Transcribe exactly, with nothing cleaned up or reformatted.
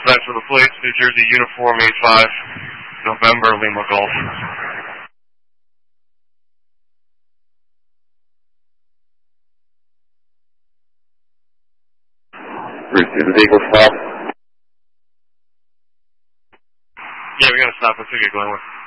dispatch for the plates, New Jersey Uniform eight five, November Lima Golf. Receive the vehicle stop. Yeah, we got to stop. Let's get going with.